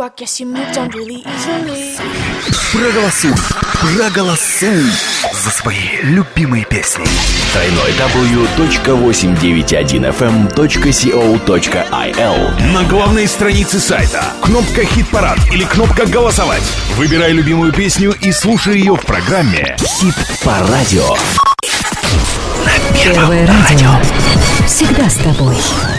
fuck, yes, you moved on really easily. Проголосуй за свои любимые песни. www.891fm.co.il. На главной странице сайта кнопка «Хит-парад» или кнопка «Голосовать». Выбирай любимую песню и слушай ее в программе Хит по радио. Первое радио всегда с тобой.